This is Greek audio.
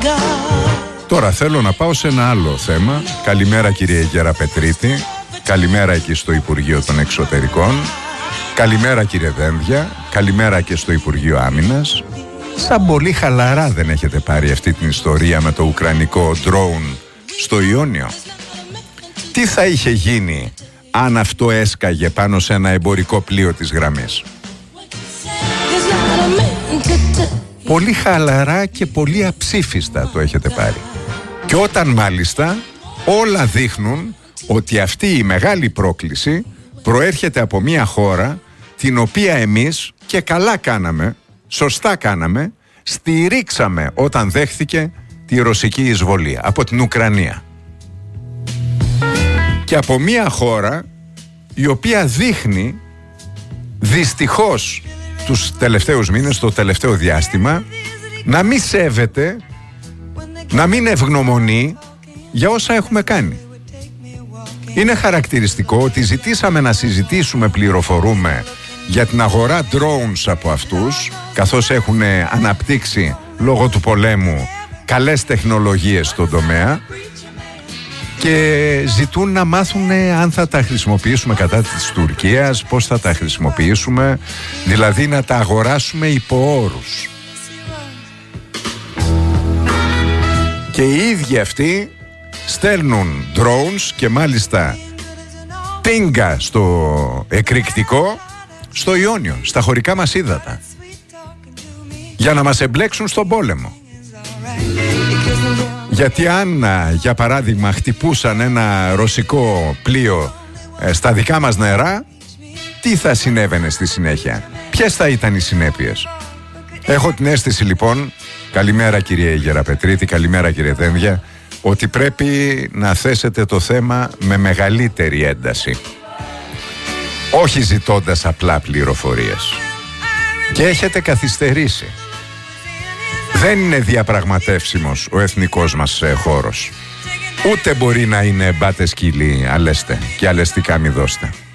Τώρα θέλω να πάω σε ένα άλλο θέμα. Καλημέρα κύριε Γεραπετρίτη. Καλημέρα εκεί στο Υπουργείο των Εξωτερικών. Καλημέρα κύριε Δένδια. Καλημέρα και στο Υπουργείο Άμυνας. Σαν πολύ χαλαρά δεν έχετε πάρει αυτή την ιστορία με το ουκρανικό drone στο Ιόνιο? Τι θα είχε γίνει αν αυτό έσκαγε πάνω σε ένα εμπορικό πλοίο της γραμμής? Πολύ χαλαρά και πολύ αψήφιστα το έχετε πάρει. Και όταν μάλιστα όλα δείχνουν ότι αυτή η μεγάλη πρόκληση προέρχεται από μια χώρα την οποία εμείς, και καλά κάναμε, σωστά κάναμε, στηρίξαμε όταν δέχθηκε τη ρωσική εισβολή από την Ουκρανία. Και από μια χώρα η οποία δείχνει δυστυχώς τους τελευταίους μήνες, το τελευταίο διάστημα, να μην σέβεται, να μην ευγνωμονεί για όσα έχουμε κάνει. Είναι χαρακτηριστικό ότι ζητήσαμε να συζητήσουμε, πληροφορούμε, για την αγορά drones από αυτούς, καθώς έχουν αναπτύξει λόγω του πολέμου καλές τεχνολογίες στον τομέα, και ζητούν να μάθουν αν θα τα χρησιμοποιήσουμε κατά της Τουρκίας, πώς θα τα χρησιμοποιήσουμε, δηλαδή να τα αγοράσουμε υπό όρους. Και οι ίδιοι αυτοί στέλνουν drones, και μάλιστα τίγκα στο εκρηκτικό, στο Ιόνιο, στα χωρικά μας ύδατα, για να μας εμπλέξουν στον πόλεμο. Γιατί αν, για παράδειγμα, χτυπούσαν ένα ρωσικό πλοίο στα δικά μας νερά, τι θα συνέβαινε στη συνέχεια? Ποιες θα ήταν οι συνέπειες? Έχω την αίσθηση λοιπόν, καλημέρα κύριε Γεραπετρίτη, καλημέρα κύριε Δένδια, ότι πρέπει να θέσετε το θέμα με μεγαλύτερη ένταση, όχι ζητώντας απλά πληροφορίες. Και έχετε καθυστερήσει. Δεν είναι διαπραγματεύσιμος ο εθνικός μας χώρος. Ούτε μπορεί να είναι μπάτε σκυλί, αλέστε, και αλεστικά μη δώστε.